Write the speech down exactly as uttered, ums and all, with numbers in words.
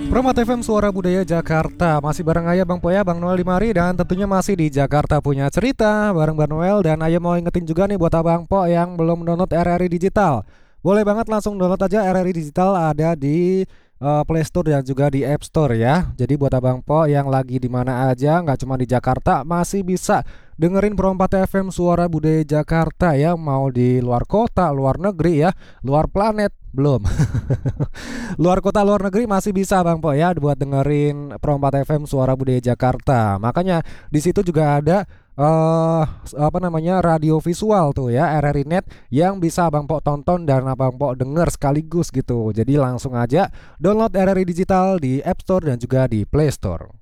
Promo T F M Suara Budaya Jakarta. Masih bareng Ayah Bang Poya, Bang Noel di mari. Dan tentunya masih di Jakarta Punya Cerita bareng Bang Noel. Dan Ayah mau ingetin juga nih buat Abang Po yang belum download R R I Digital, boleh banget langsung download aja R R I Digital. Ada di uh, Play Store dan juga di App Store ya. Jadi buat Abang Po yang lagi di mana aja, nggak cuma di Jakarta, masih bisa dengerin Pro empat F M Suara Budaya Jakarta ya. Mau di luar kota, luar negeri ya, luar planet belum. Luar kota, luar negeri masih bisa Bang Po ya buat dengerin Pro empat F M Suara Budaya Jakarta. Makanya di situ juga ada uh, apa namanya radio visual tuh ya, R R I Net, yang bisa Abang Po tonton dan Abang Po denger sekaligus gitu. Jadi langsung aja download R R I Digital di App Store dan juga di Play Store.